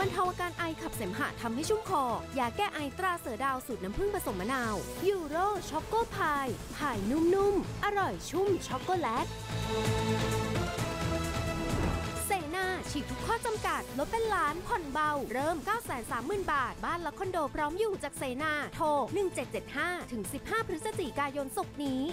รเทาอาการไอขับเสมหะทำให้ชุ่มคอยาแก้ไอตราเสือดาวสูตรน้ำผึ้งผสมมะนาวยูโรช็อกโกพายพายนุ่มๆอร่อยชุ่มช็อกโกแลตเซนาฉีกทุกข้อจำกัดลดเป็นล้านผ่อนเบาเริ่ม 930,000 บาทบ้านและคอนโดพร้อมอยู่จากเซนาโทร1775ถึง15พฤศจิกายนศุกร์นี้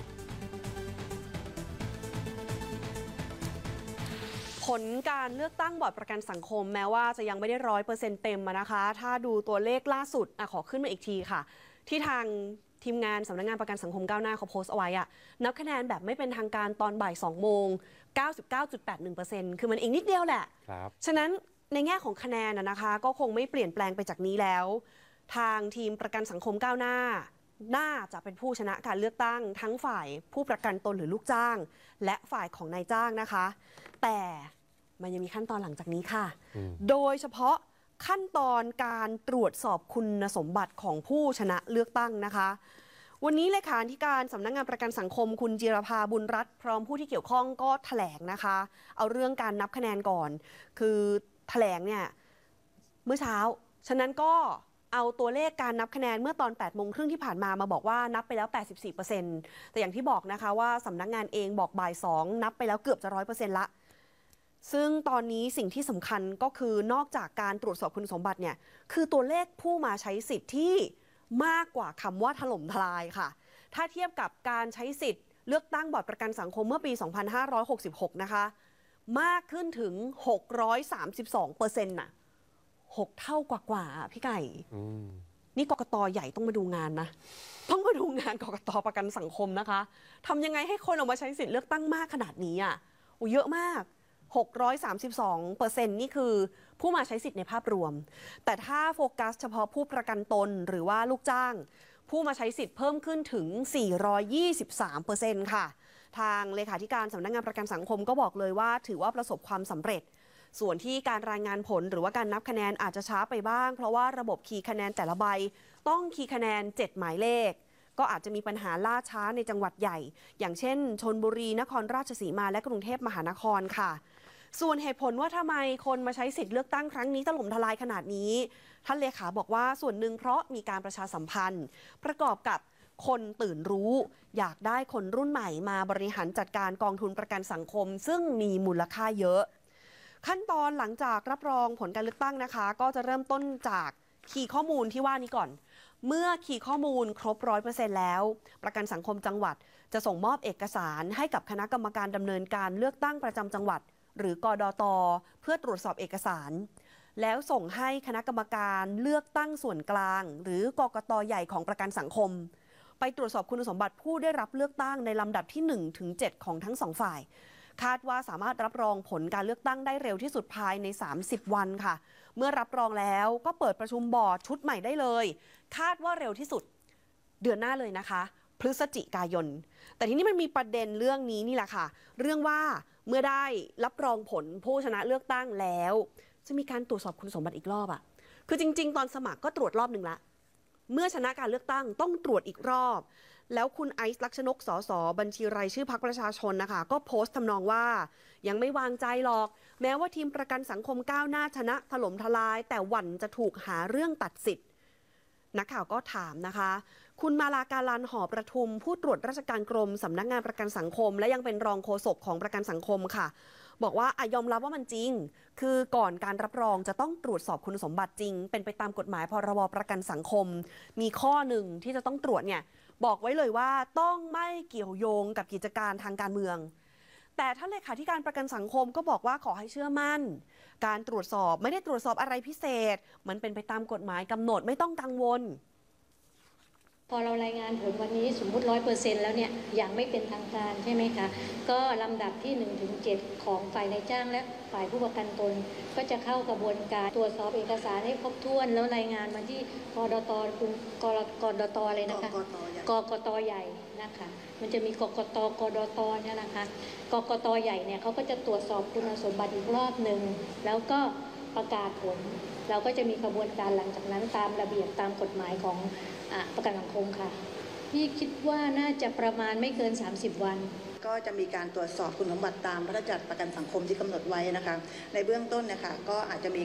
ผลการเลือกตั้งบอร์ดประกันสังคมแม้ว่าจะยังไม่ได้100%เต็มนะคะถ้าดูตัวเลขล่าสุดขอขึ้นมาอีกทีค่ะที่ทางทีมงานสำนักงานประกันสังคมก้าวหน้าเขาโพสต์เอาไว้นับคะแนนแบบไม่เป็นทางการตอนบ่าย2 โมง 99.81% คือมันอีกนิดเดียวแหละฉะนั้นในแง่ของคะแนนนะคะก็คงไม่เปลี่ยนแปลงไปจากนี้แล้วทางทีมประกันสังคมก้าวหน้าน่าจะเป็นผู้ชนะการเลือกตั้งทั้งฝ่ายผู้ประกันตนหรือลูกจ้างและฝ่ายของนายจ้างนะคะแต่มันยังมีขั้นตอนหลังจากนี้ค่ะโดยเฉพาะขั้นตอนการตรวจสอบคุณสมบัติของผู้ชนะเลือกตั้งนะคะวันนี้เลขาธิการสำนักงานประกันสังคมคุณจิรภาบุญรัตน์พร้อมผู้ที่เกี่ยวข้องก็แถลงนะคะเอาเรื่องการนับคะแนนก่อนคือแถลงเนี่ยเมื่อเช้าฉะนั้นก็เอาตัวเลขการนับคะแนนเมื่อตอน 8:30 ที่ผ่านมาบอกว่านับไปแล้ว 84% แต่อย่างที่บอกนะคะว่าสำนักงานเองบอกบ่าย 2นับไปแล้วเกือบจะ 100% ละซึ่งตอนนี้สิ่งที่สำคัญก็คือนอกจากการตรวจสอบคุณสมบัติเนี่ยคือตัวเลขผู้มาใช้สิทธิ์ที่มากกว่าคำว่าถล่มทลายค่ะถ้าเทียบกับการใช้สิทธิ์เลือกตั้งบอร์ดประกันสังคมเมื่อปี 2566 นะคะมากขึ้นถึง 632% น่ะ6 เท่ากว่าพี่ไก่นี่กกต.ใหญ่ต้องมาดูงานนะต้องมาดูงานกกต.ประกันสังคมนะคะทำยังไงให้คนออกมาใช้สิทธิ์เลือกตั้งมากขนาดนี้เยอะมาก632% นี่คือผู้มาใช้สิทธิ์ในภาพรวมแต่ถ้าโฟกัสเฉพาะผู้ประกันตนหรือว่าลูกจ้างผู้มาใช้สิทธิ์เพิ่มขึ้นถึง 423% ค่ะทางเลขาธิการสำนักงานประกันสังคมก็บอกเลยว่าถือว่าประสบความสำเร็จส่วนที่การรายงานผลหรือว่าการนับคะแนนอาจจะช้าไปบ้างเพราะว่าระบบคีย์คะแนนแต่ละใบต้องคีย์คะแนน7 หมายเลขก็อาจจะมีปัญหาล่าช้าในจังหวัดใหญ่อย่างเช่นชลบุรีนครราชสีมาและกรุงเทพมหานครค่ะส่วนเหตุผลว่าทำไมคนมาใช้สิทธิ์เลือกตั้งครั้งนี้ถล่มทลายขนาดนี้ท่านเลขาบอกว่าส่วนหนึ่งเพราะมีการประชาสัมพันธ์ประกอบกับคนตื่นรู้อยากได้คนรุ่นใหม่มาบริหารจัดการกองทุนประกันสังคมซึ่งมีมูลค่าเยอะขั้นตอนหลังจากรับรองผลการเลือกตั้งนะคะก็จะเริ่มต้นจากคีย์ข้อมูลที่ว่านี้ก่อนเมื่อคีย์ข้อมูลครบ 100% แล้วประกันสังคมจังหวัดจะส่งมอบเอกสารให้กับคณะกรรมการดำเนินการเลือกตั้งประจำจังหวัดหรือกดต.เพื่อตรวจสอบเอกสารแล้วส่งให้คณะกรรมการเลือกตั้งส่วนกลางหรือกกต.ใหญ่ของประกันสังคมไปตรวจสอบคุณสมบัติผู้ได้รับเลือกตั้งในลำดับที่ 1 ถึง 7 ของทั้ง2 ฝ่ายคาดว่าสามารถรับรองผลการเลือกตั้งได้เร็วที่สุดภายใน30 วันค่ะเมื่อรับรองแล้วก็เปิดประชุมบอร์ดชุดใหม่ได้เลยคาดว่าเร็วที่สุดเดือนหน้าเลยนะคะพฤศจิกายนแต่ทีนี้มันมีประเด็นเรื่องนี้นี่แหละค่ะเรื่องว่าเมื่อได้รับรองผลผู้ชนะเลือกตั้งแล้วจะมีการตรวจสอบคุณสมบัติอีกรอบคือจริงๆตอนสมัครก็ตรวจรอบหนึ่งละเมื่อชนะการเลือกตั้งต้องตรวจอีกรอบแล้วคุณไอซ์ลักษณกสสบัญชีรายชื่อพรรคประชาชนนะคะก็โพสต์ทำนองว่ายังไม่วางใจหรอกแม้ว่าทีมประกันสังคมก้าวหน้าชนะถล่มทลายแต่หวั่นจะถูกหาเรื่องตัดสิทธิ์นักข่าวก็ถามนะคะคุณมาลาการันหอประทุมผู้ตรวจราชการกรมสำนักงานประกันสังคมและยังเป็นรองโฆษกของประกันสังคมค่ะบอกว่ายอมรับว่ามันจริงคือก่อนการรับรองจะต้องตรวจสอบคุณสมบัติจริงเป็นไปตามกฎหมายพรบประกันสังคมมีข้อหนึ่งที่จะต้องตรวจเนี่ยบอกไว้เลยว่าต้องไม่เกี่ยวโยงกับกิจการทางการเมืองแต่ท่านเลขาธิการประกันสังคมก็บอกว่าขอให้เชื่อมั่นการตรวจสอบไม่ได้ตรวจสอบอะไรพิเศษมันเป็นไปตามกฎหมายกำหนดไม่ต้องกังวลพอเรารายงานผลวันนี้สมมุติ 100% แล้วเนี่ยอย่างไม่เป็นทางการใช่ไหมคะก็ลำดับที่ 1-7 ของฝ่ายนายจ้างและฝ่ายผู้ประกันตนก็จะเข้ากระบวนการตรวจสอบเอกสารให้ครบถ้วนแล้วรายงานมาที่กดต.กดต.เลยนะคะกกต.ใหญ่นะคะมันจะมีกกต.กดต.เนี่ยนะคะกกต.ใหญ่เนี่ยเขาก็จะตรวจสอบคุณสมบัติอีกรอบหนึ่งแล้วก็ประกาศผลเราก็จะมีกระบวนการหลังจากนั้นตามระเบียบตามกฎหมายของประกันสังคมค่ะพี่คิดว่าน่าจะประมาณไม่เกิน30 วันก็จะมีการตรวจสอบคุณสมบัติตามพระราชบัญญัติประกันสังคมที่กำหนดไว้นะคะในเบื้องต้นนะคะก็อาจจะมี